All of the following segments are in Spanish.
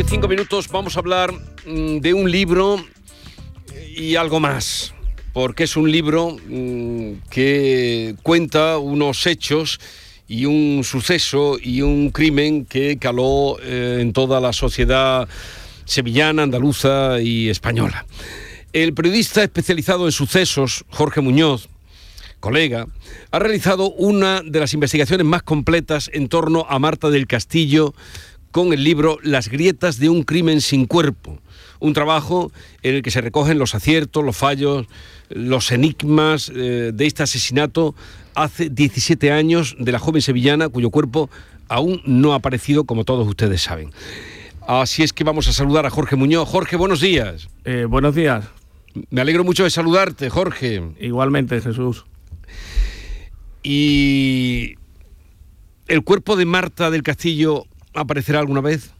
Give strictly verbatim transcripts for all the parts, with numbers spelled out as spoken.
cinco minutos vamos a hablar mmm, de un libro y algo más, porque es un libro mmm, que cuenta unos hechos y un suceso y un crimen que caló eh, en toda la sociedad sevillana, andaluza y española. El periodista especializado en sucesos, Jorge Muñoz, colega, ha realizado una de las investigaciones más completas en torno a Marta del Castillo con el libro Las grietas de un crimen sin cuerpo. Un trabajo en el que se recogen los aciertos, los fallos, los enigmas eh, de este asesinato hace diecisiete años de la joven sevillana cuyo cuerpo aún no ha aparecido, como todos ustedes saben. Así es que vamos a saludar a Jorge Muñoz. Jorge, buenos días. Eh, buenos días. Me alegro mucho de saludarte, Jorge. Igualmente, Jesús. ¿Y el cuerpo de Marta del Castillo aparecerá alguna vez?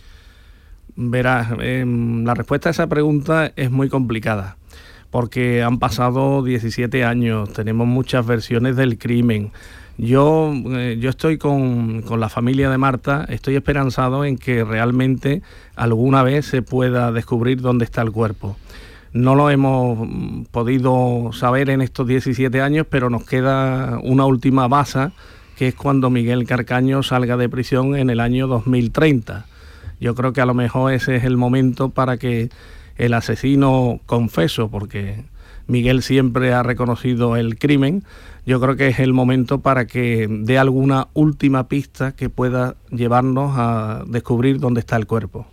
Verás, eh, la respuesta a esa pregunta es muy complicada, porque han pasado diecisiete años, tenemos muchas versiones del crimen. Yo, eh, yo estoy con, con la familia de Marta, estoy esperanzado en que realmente alguna vez se pueda descubrir dónde está el cuerpo. No lo hemos podido saber en estos diecisiete años, pero nos queda una última baza, que es cuando Miguel Carcaño salga de prisión en el año dos mil treinta. Yo creo que a lo mejor ese es el momento para que el asesino confeso, porque Miguel siempre ha reconocido el crimen, yo creo que es el momento para que dé alguna última pista que pueda llevarnos a descubrir dónde está el cuerpo.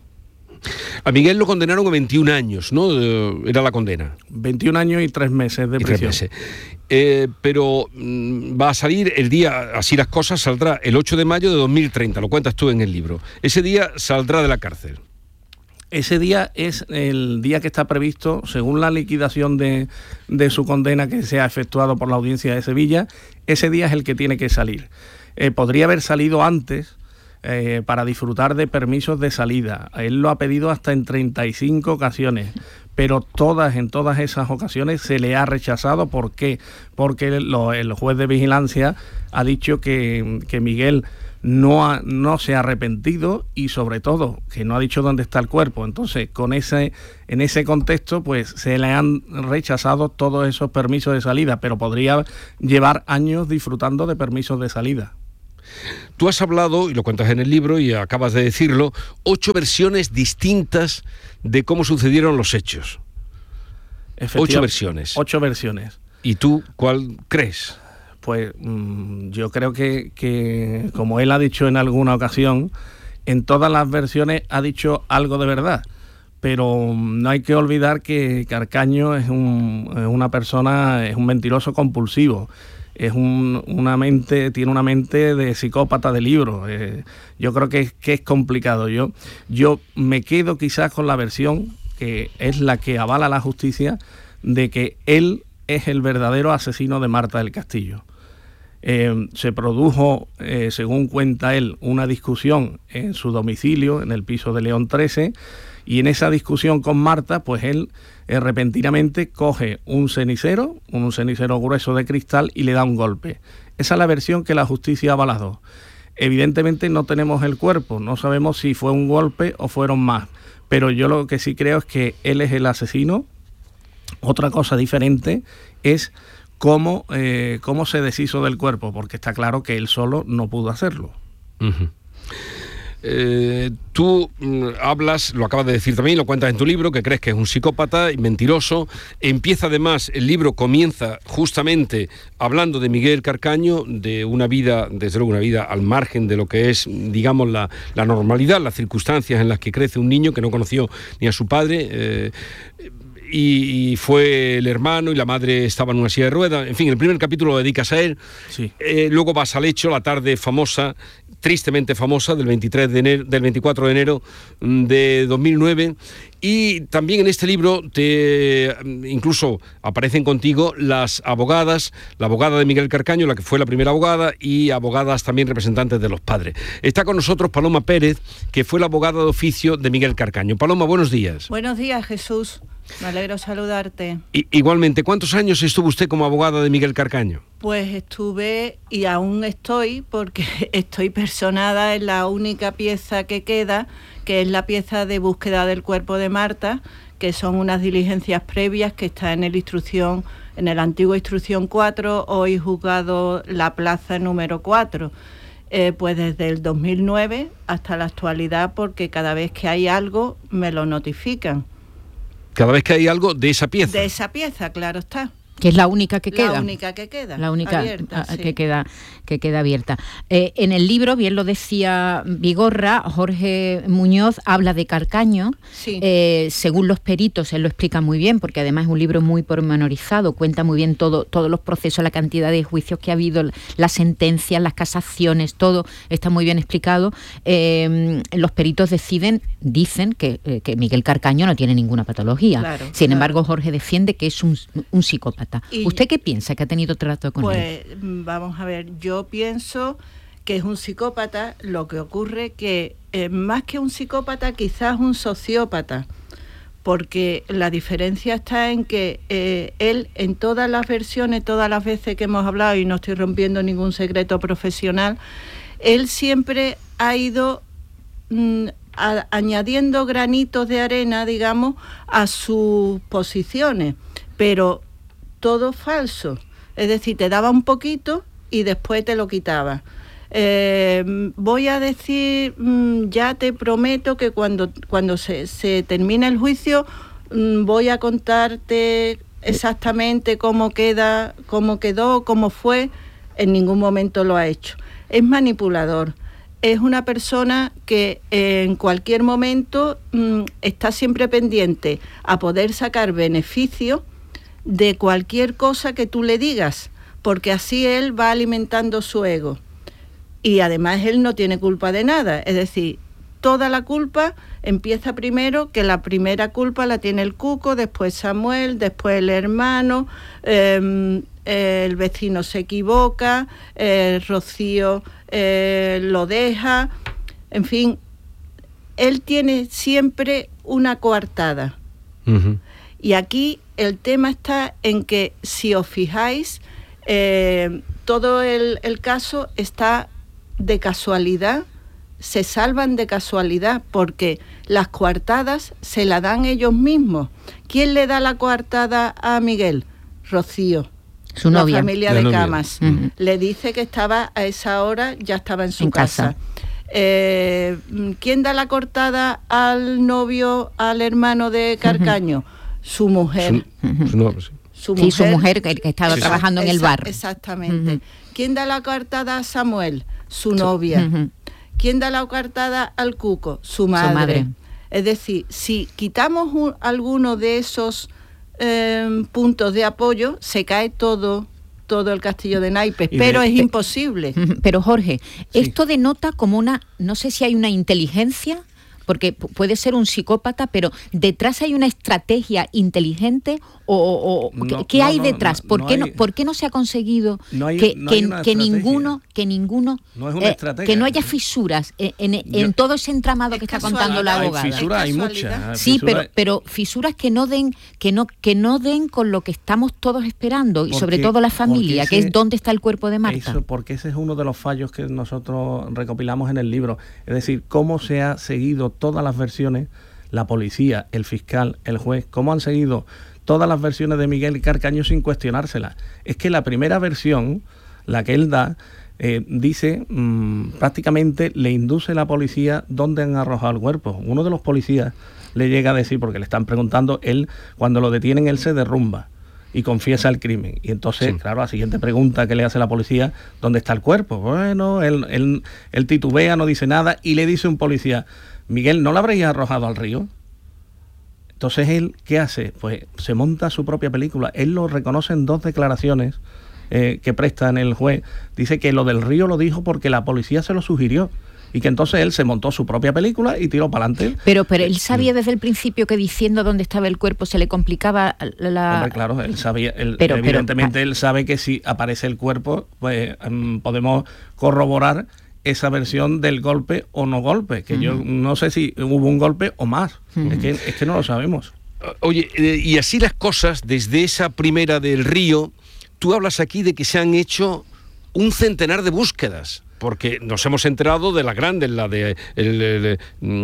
A Miguel lo condenaron a veintiún años, ¿no? Era la condena. veintiún años y tres meses de prisión. Tres meses. Eh, pero mmm, va a salir el día, así las cosas, saldrá el ocho de mayo de dos mil treinta, lo cuentas tú en el libro. Ese día saldrá de la cárcel. Ese día es el día que está previsto, según la liquidación de, de su condena que se ha efectuado por la Audiencia de Sevilla, ese día es el que tiene que salir. Eh, podría haber salido antes, Eh, para disfrutar de permisos de salida. Él lo ha pedido hasta en treinta y cinco ocasiones, pero todas, en todas esas ocasiones se le ha rechazado. ¿Por qué? Porque lo, el juez de vigilancia ha dicho que, que Miguel no, ha, no se ha arrepentido y sobre todo que no ha dicho dónde está el cuerpo. Entonces, con ese, en ese contexto, pues se le han rechazado todos esos permisos de salida, pero podría llevar años disfrutando de permisos de salida. Tú has hablado, y lo cuentas en el libro y acabas de decirlo, ocho versiones distintas de cómo sucedieron los hechos. Ocho versiones. Ocho versiones. ¿Y tú cuál crees? Pues mmm, yo creo que, que, como él ha dicho en alguna ocasión, en todas las versiones ha dicho algo de verdad. Pero no hay que olvidar que Carcaño es, un, es una persona, es un mentiroso compulsivo. Es un, una mente, tiene una mente de psicópata de libro. Eh, yo creo que, que es complicado. Yo, yo me quedo quizás con la versión que es la que avala la justicia de que él es el verdadero asesino de Marta del Castillo. Eh, se produjo, eh, según cuenta él, una discusión en su domicilio, en el piso de León trece, y en esa discusión con Marta, pues él eh, repentinamente coge un cenicero, un cenicero grueso de cristal, y le da un golpe. Esa es la versión que la justicia ha avalado. Evidentemente no tenemos el cuerpo, no sabemos si fue un golpe o fueron más, pero yo lo que sí creo es que él es el asesino. Otra cosa diferente es cómo, eh, cómo se deshizo del cuerpo, porque está claro que él solo no pudo hacerlo. Uh-huh. Eh, tú mm, hablas, lo acabas de decir también, lo cuentas en tu libro, que crees que es un psicópata y mentiroso. Empieza además, el libro comienza justamente hablando de Miguel Carcaño, de una vida, desde luego una vida al margen de lo que es, digamos, la, la normalidad, las circunstancias en las que crece un niño que no conoció ni a su padre, eh, Y, y fue el hermano y la madre estaban en una silla de ruedas. En fin, el primer capítulo lo dedicas a él. Sí. Eh, luego vas al hecho, la tarde famosa, tristemente famosa, del veintitrés de enero, del veinticuatro de enero de dos mil nueve. Y también en este libro te incluso aparecen contigo las abogadas, la abogada de Miguel Carcaño, la que fue la primera abogada, y abogadas también representantes de los padres. Está con nosotros Paloma Pérez, que fue la abogada de oficio de Miguel Carcaño. Paloma, buenos días. Buenos días, Jesús. Me alegro saludarte. I- igualmente, ¿cuántos años estuvo usted como abogada de Miguel Carcaño? Pues estuve y aún estoy, porque estoy personada en la única pieza que queda, que es la pieza de búsqueda del cuerpo de Marta, que son unas diligencias previas que está en el instrucción, en el antiguo instrucción cuatro, hoy juzgado La Plaza número cuatro. Eh, pues desde el dos mil nueve hasta la actualidad, porque cada vez que hay algo me lo notifican. Cada vez que hay algo de esa pieza. De esa pieza, claro está. Que es la única que queda. La única que queda. La única abierta, a, sí. que queda que queda abierta. Eh, en el libro, bien lo decía Vigorra, Jorge Muñoz habla de Carcaño. Sí. Eh, según los peritos, él lo explica muy bien, porque además es un libro muy pormenorizado, cuenta muy bien todo, todos los procesos, la cantidad de juicios que ha habido, las sentencias, las casaciones, todo está muy bien explicado. Eh, los peritos deciden, dicen que, eh, que Miguel Carcaño no tiene ninguna patología. Claro, Sin claro. embargo, Jorge defiende que es un, un psicópata. Y- ¿Usted qué piensa que ha tenido trato con Pues él? vamos a ver, yo pienso que es un psicópata. Lo que ocurre que eh, más que un psicópata, quizás un sociópata, porque la diferencia está en que eh, él, en todas las versiones, todas las veces que hemos hablado, y no estoy rompiendo ningún secreto profesional, él siempre ha ido mm, a- añadiendo granitos de arena, digamos, a sus posiciones, pero todo falso. Es decir, te daba un poquito y después te lo quitaba. Eh, voy a decir, mm, ya te prometo que cuando, cuando se, se termine el juicio, mm, voy a contarte exactamente cómo queda, cómo quedó, cómo fue. En ningún momento lo ha hecho. Es manipulador. Es una persona que eh, en cualquier momento mm, está siempre pendiente a poder sacar beneficio de cualquier cosa que tú le digas, porque así él va alimentando su ego. Y además él no tiene culpa de nada, es decir, toda la culpa empieza primero, que la primera culpa la tiene el Cuco, después Samuel, después el hermano, eh, el vecino se equivoca, eh, Rocío eh, lo deja, en fin, él tiene siempre una coartada. Ujú. Y aquí el tema está en que, si os fijáis, eh, todo el, el caso está de casualidad, se salvan de casualidad, porque las coartadas se la dan ellos mismos. ¿Quién le da la coartada a Miguel? Rocío, Su la novia. familia La de novia. Camas. Ujú. Le dice que estaba a esa hora, ya estaba en su En casa. casa. Eh, ¿Quién da la cortada al novio, al hermano de Carcaño? Su mujer. Su- su nombre, sí. Su Sí, su mujer que, que estaba Sí, sí. trabajando en el Exa- bar. Exactamente. Ujú. ¿Quién da la coartada a Samuel? Su novia. Ujú. ¿Quién da la coartada al Cuco? Su madre. madre. Es decir, si quitamos un- alguno de esos eh, puntos de apoyo, se cae todo, todo el castillo de naipes, Y pero de- es pe- imposible. Ujú. Pero Jorge, Sí. esto denota como una, no sé si hay una inteligencia, porque pu- puede ser un psicópata, pero detrás hay una estrategia inteligente o, o- o- No, ¿qué, qué no, hay no, detrás? no, ¿Por, no qué no, hay- ¿Por qué no se ha conseguido No hay- que, no que- hay una que estrategia. ninguno, que ninguno, No es una eh, estrategia. que no haya fisuras en, en- en Yo- todo ese entramado Es que está casualidad. contando la Hay abogada? Hay fisuras, hay Es muchas. casualidad. hay Sí, pero, fisuras. pero fisuras que no den, que no, que no den con lo que estamos todos esperando, y Porque- sobre todo la familia, porque que ese- es dónde está el cuerpo de Marta. Eso, porque ese es uno de los fallos que nosotros recopilamos en el libro. Es decir, cómo se ha seguido todas las versiones, la policía, el fiscal, el juez, cómo han seguido todas las versiones de Miguel Carcaño sin cuestionárselas. Es que la primera versión, la que él da, eh, dice, mmm, prácticamente le induce a la policía dónde han arrojado el cuerpo. Uno de los policías le llega a decir, porque le están preguntando, él, cuando lo detienen, él se derrumba y confiesa el crimen. Y entonces, Sí. claro, la siguiente pregunta que le hace la policía, ¿dónde está el cuerpo? Bueno, él, él, él titubea, no dice nada, y le dice un policía, Miguel, ¿no lo habréis arrojado al río? Entonces él, ¿qué hace? Pues se monta su propia película. Él lo reconoce en dos declaraciones eh, que presta en el juez. Dice que lo del río lo dijo porque la policía se lo sugirió. Y que entonces él se montó su propia película y tiró para adelante. Pero, pero él sabía desde el principio que diciendo dónde estaba el cuerpo se le complicaba la... Hombre, claro, él sabía, él, Pero- evidentemente pero- él sabe que si aparece el cuerpo, pues mm, podemos corroborar esa versión del golpe o no golpe, que yo no sé si hubo un golpe o más, es, que, es que no lo sabemos. Oye, eh, y así las cosas, desde esa primera del Río, tú hablas aquí de que se han hecho un centenar de búsquedas, porque nos hemos enterado de las grandes, la de el, el,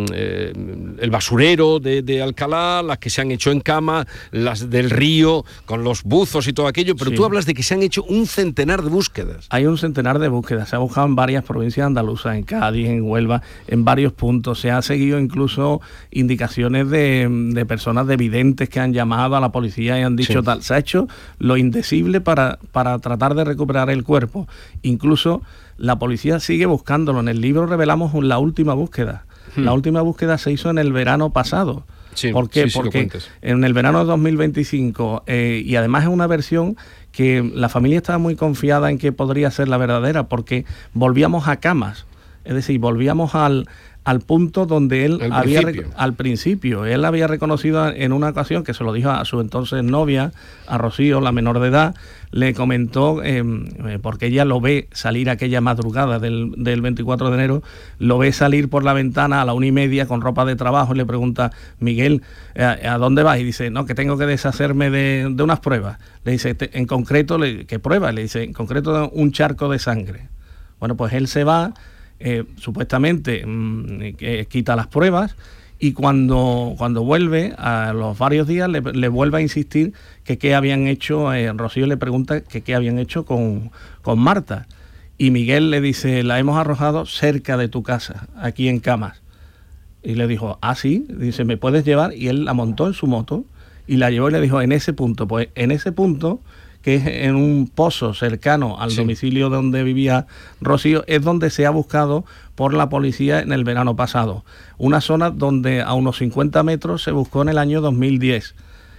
el, el basurero de, de Alcalá, las que se han hecho en cama, las del Río, con los buzos y todo aquello, pero sí. Tú hablas de que se han hecho un centenar de búsquedas. Hay un centenar de búsquedas, se ha buscado en varias provincias andaluzas, en Cádiz, en Huelva, en varios puntos, se ha seguido incluso indicaciones de, de personas de videntes que han llamado a la policía y han dicho sí. tal, se ha hecho lo indecible para, para tratar de recuperar el cuerpo, incluso la policía sigue buscándolo. En el libro revelamos la última búsqueda. Hmm. La última búsqueda se hizo en el verano pasado. Sí, ¿Por qué? Sí, sí, porque en el verano de dos mil veinticinco, eh, y además es una versión que la familia estaba muy confiada en que podría ser la verdadera, porque volvíamos a camas, es decir, volvíamos al... al punto donde él al había principio. al principio, él había reconocido en una ocasión, que se lo dijo a su entonces novia, a Rocío, la menor de edad, le comentó, eh, porque ella lo ve salir aquella madrugada del, del veinticuatro de enero, lo ve salir por la ventana a la una y media con ropa de trabajo y le pregunta, Miguel, ¿a, a dónde vas? Y dice, no, que tengo que deshacerme de, de unas pruebas. Le dice, en concreto, le, ¿qué pruebas? Le dice, en concreto, un charco de sangre. Bueno, pues él se va, Eh, supuestamente mmm, eh, quita las pruebas y cuando, cuando vuelve a los varios días le, le vuelve a insistir que qué habían hecho, eh, Rocío le pregunta que qué habían hecho con, con Marta y Miguel le dice, la hemos arrojado cerca de tu casa, aquí en Camas. Y le dijo, ah sí, dice, ¿me puedes llevar? Y él la montó en su moto y la llevó y le dijo, en ese punto, pues en ese punto, que es en un pozo cercano al sí. domicilio donde vivía Rocío, es donde se ha buscado por la policía en el verano pasado. Una zona donde a unos cincuenta metros se buscó en el año dos mil diez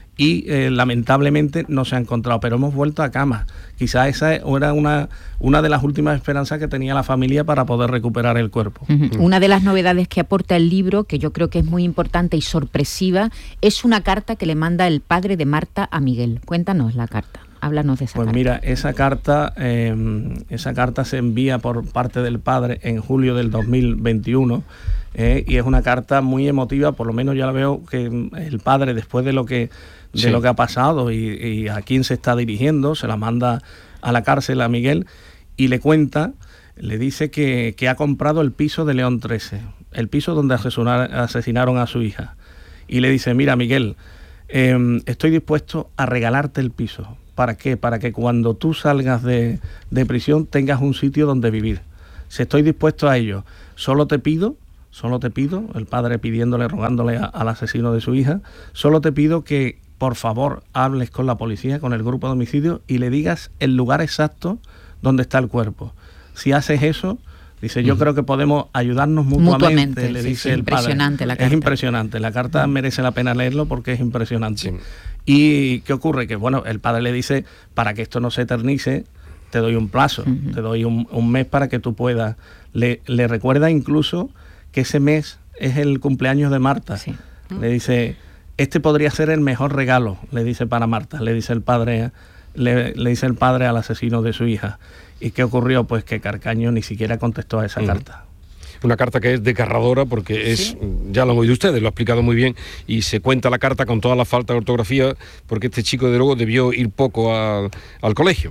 y eh, lamentablemente no se ha encontrado, pero hemos vuelto a Camas. Quizás esa era una, una de las últimas esperanzas que tenía la familia para poder recuperar el cuerpo. Uh-huh. Una de las novedades que aporta el libro, que yo creo que es muy importante y sorpresiva, es una carta que le manda el padre de Marta a Miguel. Cuéntanos la carta. Háblanos de esa pues carta. Pues mira, esa carta, eh, esa carta se envía por parte del padre en julio del dos mil veintiuno eh, y es una carta muy emotiva, por lo menos ya la veo que el padre, después de lo que, de sí. lo que ha pasado y, y a quién se está dirigiendo, se la manda a la cárcel a Miguel y le cuenta, le dice que, que ha comprado el piso de León trece, el piso donde asesinaron a su hija. Y le dice, mira Miguel, eh, estoy dispuesto a regalarte el piso. ¿Para qué? Para que cuando tú salgas de, de prisión tengas un sitio donde vivir. Si estoy dispuesto a ello, solo te pido, solo te pido, el padre pidiéndole, rogándole a, al asesino de su hija, solo te pido que por favor hables con la policía, con el grupo de homicidio y le digas el lugar exacto donde está el cuerpo. Si haces eso, dice, yo uh-huh. creo que podemos ayudarnos mutuamente, mutuamente le sí, dice sí, el padre. Impresionante la carta. Es impresionante, la carta uh-huh. merece la pena leerlo porque es impresionante. Sí. ¿Y qué ocurre? Que bueno, el padre le dice, para que esto no se eternice, te doy un plazo, uh-huh. te doy un, un mes para que tú puedas. Le, le recuerda incluso que ese mes es el cumpleaños de Marta. Sí. Uh-huh. Le dice, este podría ser el mejor regalo, le dice para Marta, le dice el padre, le, le dice el padre al asesino de su hija. ¿Y qué ocurrió? Pues que Carcaño ni siquiera contestó a esa uh-huh. carta. Una carta que es desgarradora porque es, ¿sí? ya lo han oído ustedes, lo ha explicado muy bien, y se cuenta la carta con toda la falta de ortografía, porque este chico de luego debió ir poco a, al colegio.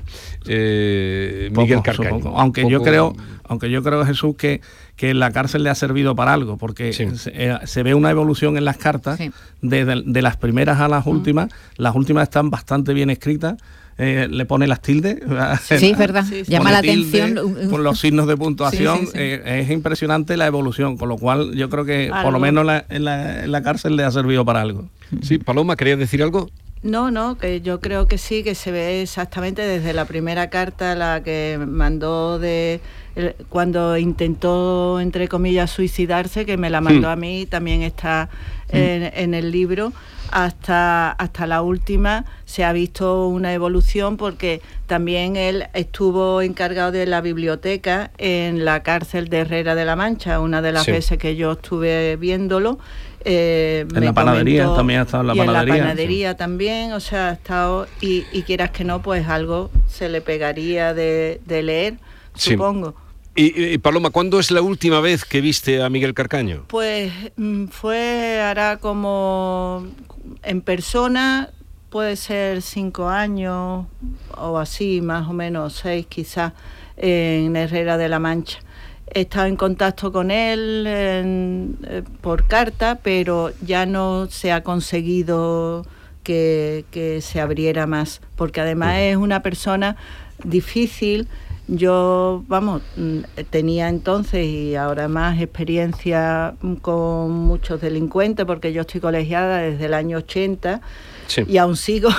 Eh, poco, Miguel Carcaño. Aunque poco... yo creo, aunque yo creo, Jesús, que, que la cárcel le ha servido para algo, porque sí. se, eh, se ve una evolución en las cartas, sí. de, de, de las primeras a las uh-huh. últimas. Las últimas están bastante bien escritas. Eh, le pone las tildes. Sí, es verdad. Sí, sí. Llama la tilde, atención. Con los signos de puntuación. Sí, sí, sí. Eh, es impresionante la evolución, con lo cual yo creo que ¿Algo? por lo menos la, en, la, en la cárcel le ha servido para algo. Sí, Paloma, ¿querías decir algo? No, no, que yo creo que sí, que se ve exactamente desde la primera carta, la que mandó de el, cuando intentó, entre comillas, suicidarse, que me la mandó hmm. a mí, también está hmm. en, en el libro. Hasta, hasta la última se ha visto una evolución porque también él estuvo encargado de la biblioteca en la cárcel de Herrera de la Mancha, una de las sí. veces que yo estuve viéndolo. Eh, en la panadería comentó, también ha estado en la y panadería. en la panadería sí. también, o sea, ha estado, y, y quieras que no, pues algo se le pegaría de, de leer, sí. supongo. Y, y Paloma, ¿cuándo es la última vez que viste a Miguel Carcaño? Pues fue, hará como en persona puede ser cinco años o así, más o menos, seis quizás, en Herrera de la Mancha. He estado en contacto con él en, eh, por carta, pero ya no se ha conseguido que, que se abriera más, porque además es una persona difícil. Yo, vamos, tenía entonces y ahora más experiencia con muchos delincuentes, porque yo estoy colegiada desde el año ochenta. Sí. Y aún sigo.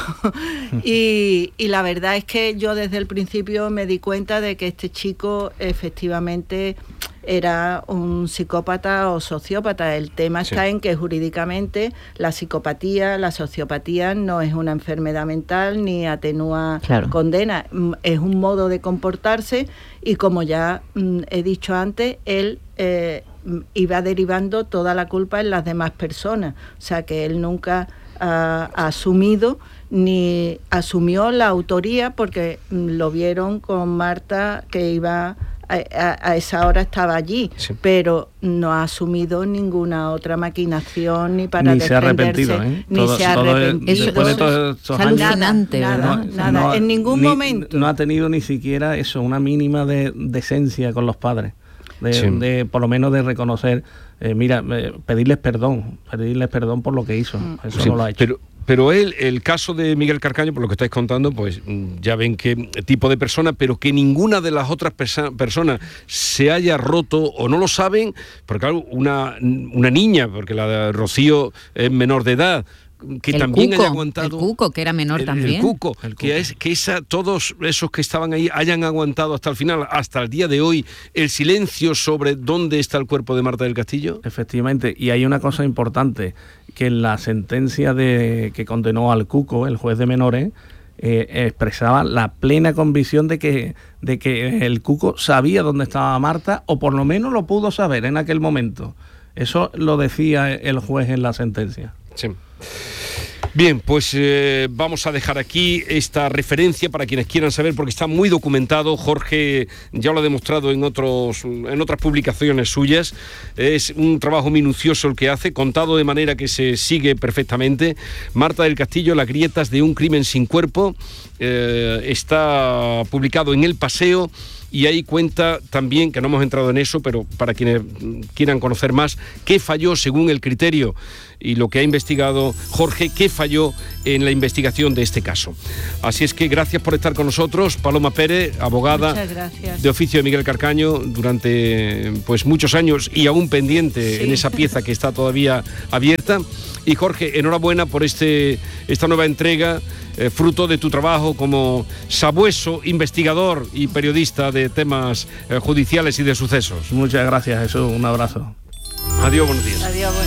y, y la verdad es que yo desde el principio me di cuenta de que este chico efectivamente era un psicópata o sociópata. El tema sí. está en que jurídicamente la psicopatía, la sociopatía no es una enfermedad mental ni atenúa claro. condena. Es un modo de comportarse y, como ya mm, he dicho antes, él eh, iba derivando toda la culpa en las demás personas. O sea que él nunca ha, ha asumido ni asumió la autoría, porque lo vieron con Marta, que iba a, a, a esa hora estaba allí, sí. pero no ha asumido ninguna otra maquinación ni para ni defenderse, se ha arrepentido, ¿eh? ni todo, se ha todo arrepentido. Es, después de todos estos años, alucinante, nada, ¿verdad? nada, nada. No, en ningún ni, momento no ha tenido ni siquiera eso, una mínima de decencia con los padres. De, sí. de por lo menos de reconocer, eh, mira, eh, pedirles perdón, pedirles perdón por lo que hizo. Mm. Eso sí, no lo ha hecho. Pero, pero él, el caso de Miguel Carcaño, por lo que estáis contando, pues ya ven qué tipo de persona, pero que ninguna de las otras perso- personas se haya roto o no lo saben, porque claro, una, una niña, porque la de Rocío es menor de edad, que el también Cuco, haya aguantado el Cuco, que era menor el, también el Cuco, el Cuco. que es que esa, todos esos que estaban ahí hayan aguantado hasta el final, hasta el día de hoy, el silencio sobre dónde está el cuerpo de Marta del Castillo. Efectivamente, y hay una cosa importante, que en la sentencia de que condenó al Cuco, el juez de menores, eh, expresaba la plena convicción de que, de que el Cuco sabía dónde estaba Marta, o por lo menos lo pudo saber en aquel momento. Eso lo decía el juez en la sentencia. Sí. Bien, pues eh, vamos a dejar aquí esta referencia para quienes quieran saber, porque está muy documentado. Jorge ya lo ha demostrado en otros, en otras publicaciones suyas. Es un trabajo minucioso el que hace, contado de manera que se sigue perfectamente. Marta del Castillo, las grietas de un crimen sin cuerpo, eh, está publicado en El Paseo. Y ahí cuenta también, que no hemos entrado en eso, pero para quienes quieran conocer más, qué falló según el criterio y lo que ha investigado Jorge, qué falló en la investigación de este caso. Así es que gracias por estar con nosotros, Paloma Pérez, abogada de oficio de Miguel Carcaño durante pues muchos años y aún pendiente sí. en esa pieza que está todavía abierta. Y Jorge, enhorabuena por este esta nueva entrega, eh, fruto de tu trabajo como sabueso, investigador y periodista de temas eh, judiciales y de sucesos. Muchas gracias, Jesús. Un abrazo. Adiós, buenos días. Adiós, buenos días.